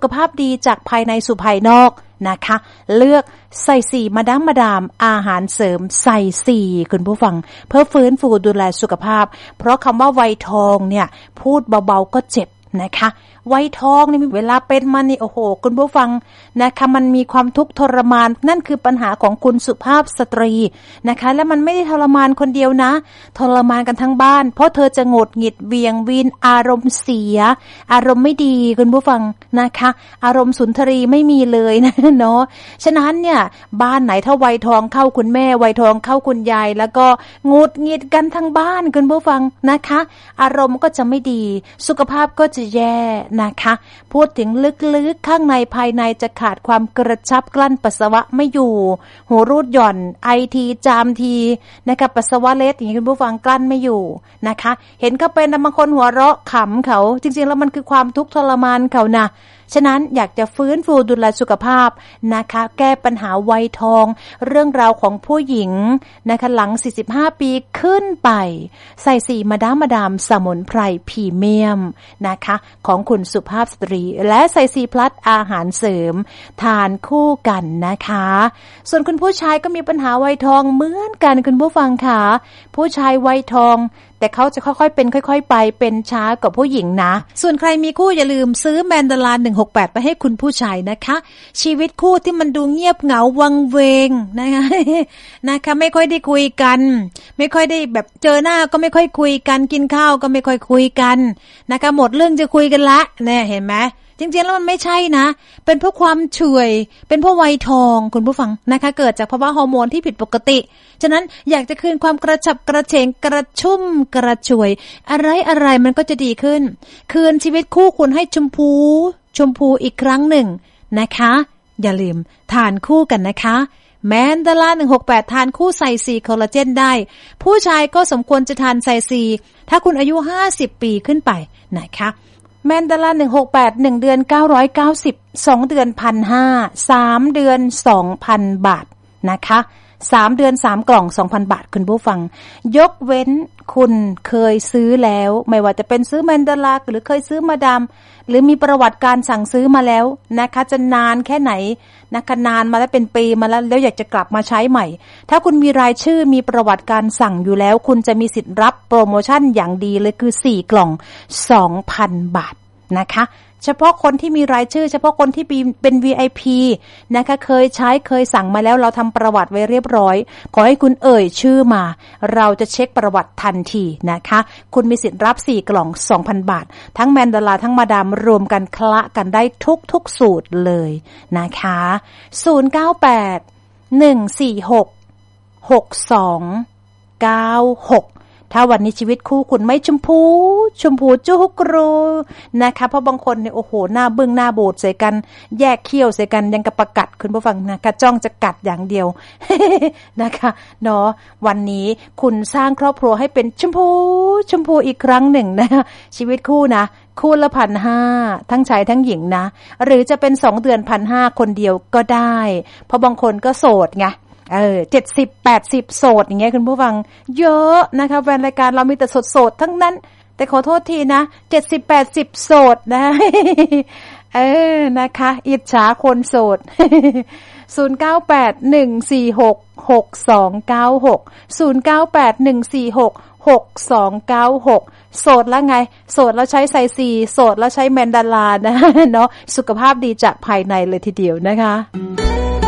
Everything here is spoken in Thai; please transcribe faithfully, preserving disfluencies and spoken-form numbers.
ขภาพดีจากภายในสู่ภายนอกนะคะเลือกใส่สีมาดามมาดามอาหารเสริมใส่สีคุณผู้ฟังเพื่อฟื้นฟูดูแลสุขภาพเพราะคำว่าวัยทองเนี่ยพูดเบาๆก็เจ็บนะคะวัยทองนี่เวลาเป็นมันนี่โอ้โหคุณผู้ฟังนะคะมันมีความทุกข์ทรมานนั่นคือปัญหาของคุณสุภาพสตรีนะคะและมันไม่ได้ทรมานคนเดียวนะทรมานกันทั้งบ้านเพราะเธอจะหงุดหงิดเวียงวีนอารมณ์เสียอารมณ์ไม่ดีคุณผู้ฟังนะคะอารมณ์สุนทรีไม่มีเลยนะเนาะฉะนั้นเนี่ยบ้านไหนถ้าวัยทองเข้าคุณแม่วัยทองเข้าคุณยายแล้วก็หงุดหงิดกันทั้งบ้านคุณผู้ฟังนะคะอารมณ์ก็จะไม่ดีสุขภาพก็จะแย่นะคะพูดถึงลึกๆข้างในภายในจะขาดความกระชับกลั้นปัสสาวะไม่อยู่หูรูดหย่อนไอทีจามทีนะคะปัสสาวะเล็ดอย่างนี้คุณผู้ฟังกลั้นไม่อยู่นะคะเห็นเขาเป็นบางคนหัวเราะขำเขาจริงๆแล้วมันคือความทุกข์ทรมานเขานะฉะนั้นอยากจะฟื้นฟูดูแลสุขภาพนะคะแก้ปัญหาวัยทองเรื่องราวของผู้หญิงนะคะหลังสี่สิบห้าปีขึ้นไปใส่สีมาดามมาดามสมุนไพรพรีเมียมนะคะของคุณสุภาพสตรีและใส่สีพลัสอาหารเสริมทานคู่กันนะคะส่วนคุณผู้ชายก็มีปัญหาวัยทองเหมือนกันคุณผู้ฟังค่ะผู้ชายวัยทองแต่เขาจะค่อยๆเป็นค่อยๆไปเป็นช้ากว่าผู้หญิงนะส่วนใครมีคู่อย่าลืมซื้อแมนดาลาหนึ่งหกแปดไปให้คุณผู้ชายนะคะชีวิตคู่ที่มันดูเงียบเหงาวังเวงนะคะนะคะไม่ค่อยได้คุยกันไม่ค่อยได้แบบเจอหน้าก็ไม่ค่อยคุยกันกินข้าวก็ไม่ค่อยคุยกันนะคะหมดเรื่องจะคุยกันละเนี่ยเห็นไหมจริงๆแล้วมันไม่ใช่นะเป็นเพราะความเฉยเป็นเพราะวัยทองคุณผู้ฟังนะคะเกิดจากภาวะฮอร์โมนที่ผิดปกติฉะนั้นอยากจะคืนความกระฉับกระเฉงกระชุ่มกระชวยอะไรอะไรมันก็จะดีขึ้นคืนชีวิตคู่คุณให้ชมพูชมพูอีกครั้งหนึ่งนะคะอย่าลืมทานคู่กันนะคะแมนดาลาหนึ่งหกแปดทานคู่ไซซีคอลลาเจนได้ผู้ชายก็สมควรจะทานไซซีถ้าคุณอายุห้าสิบปีขึ้นไปนะคะแมนดาลาหนึ่งหกแปด หนึ่งเดือนเก้าร้อยเก้าสิบ สองเดือน หนึ่งพันห้าร้อย สามเดือน สองพัน บาทนะคะสามเดือนสามกล่อง สองพัน บาทคุณผู้ฟังยกเว้นคุณเคยซื้อแล้วไม่ว่าจะเป็นซื้อแมนดาลาหรือเคยซื้อมาดามหรือมีประวัติการสั่งซื้อมาแล้วนะคะจะนานแค่ไหนนะคะนานมาแล้วเป็นปีมาแล้วแล้วอยากจะกลับมาใช้ใหม่ถ้าคุณมีรายชื่อมีประวัติการสั่งอยู่แล้วคุณจะมีสิทธิ์รับโปรโมชั่นอย่างดีเลยคือสี่กล่อง สองพัน บาทนะคะเฉพาะคนที่มีรายชื่อเฉพาะคนที่เป็น วี ไอ พี นะคะเคยใช้เคยสั่งมาแล้วเราทำประวัติไว้เรียบร้อยขอให้คุณเอ่ยชื่อมาเราจะเช็คประวัติทันทีนะคะคุณมีสิทธิ์รับสี่กล่อง สองพัน บาททั้งแมนดาลาทั้งมาดามรวมกันคละกันได้ทุกๆสูตรเลยนะคะศูนย์ เก้า แปด หนึ่ง สี่ หก หก สอง เก้า หกถ้าวันนี้ชีวิตคู่คุณไม่ชมพูชมพูจุกรูนะคะเพราะบางคนเนี่ยโอ้โหหน้าบึ้งหน้าโบดใส่กันแยกเขี้ยวใส่กันยังกับประกัดคุณผู้ฟังนะคะจ้องจะกัดอย่างเดียว นะคะเนาะวันนี้คุณสร้างครอบครัวให้เป็นชมพูชมพูอีกครั้งหนึ่งนะชีวิตคู่นะคู่ละพันห้าทั้งชายทั้งหญิงนะหรือจะเป็นสองเดือนพันห้าคนเดียวก็ได้เพราะบางคนก็โสดไงเออเจ็ดสิบ แปดสิบโสดอย่างเงี้ยคุณผู้ฟังเยอะนะคะแฟนรายการเรามีแต่โสดๆทั้งนั้นแต่ขอโทษทีนะเจ็ดสิบ แปดสิบโสดนะเออนะคะอิจฉาคนโสด ศูนย์ เก้า แปด หนึ่ง สี่ หก หก สอง เก้า หก ศูนย์ เก้า แปด หนึ่ง สี่ หก หก สอง เก้า หกโสดแล้วไงโสดแล้วใช้ไซซีโสดแล้วใช้แมนดาลานะเนาะสุขภาพดีจากภายในเลยทีเดียวนะคะ